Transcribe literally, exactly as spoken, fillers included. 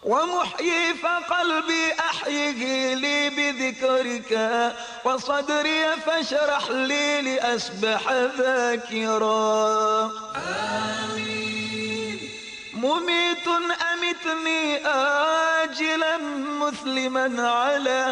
ومحيي فقلبي أحيه لي بذكرك، وصدري فاشرح لي لأسبح ذاكرا. آمين. مميت أمتني آجلا مثلما على